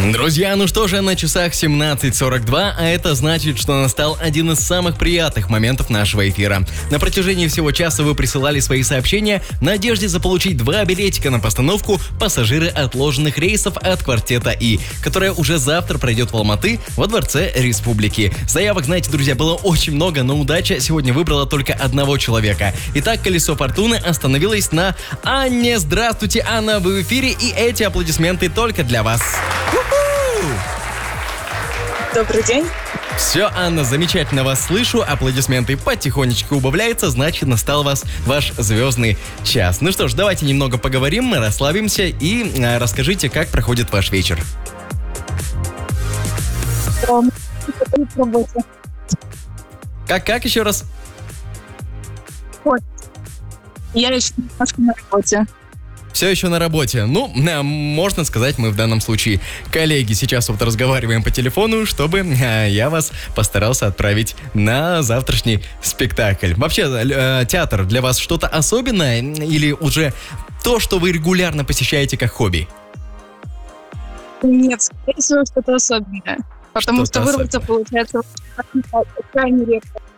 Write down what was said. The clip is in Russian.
Друзья, ну что же, на часах 17:42, а это значит, что настал один из самых приятных моментов нашего эфира. На протяжении всего часа вы присылали свои сообщения в надежде заполучить 2 билетика на постановку «Пассажиры отложенных рейсов» от квартета И, которая уже завтра пройдет в Алматы во Дворце Республики. Заявок, знаете, друзья, было очень много, но удача сегодня выбрала только одного человека. Итак, колесо фортуны остановилось на Анне. Здравствуйте, Анна, вы в эфире, и эти аплодисменты только для вас. Добрый день. Все, Анна, замечательно вас слышу. Аплодисменты потихонечку убавляются, значит, настал ваш звездный час. Ну что ж, давайте немного поговорим, мы расслабимся и расскажите, как проходит ваш вечер. Как еще раз? Я еще немножко на работе. Все еще на работе. Ну, можно сказать, мы в данном случае коллеги. Сейчас вот разговариваем по телефону, чтобы я вас постарался отправить на завтрашний спектакль. Вообще, театр для вас что-то особенное или уже то, что вы регулярно посещаете как хобби? Нет, скорее всего, что-то особенное. Потому что вырваться получается крайне редко.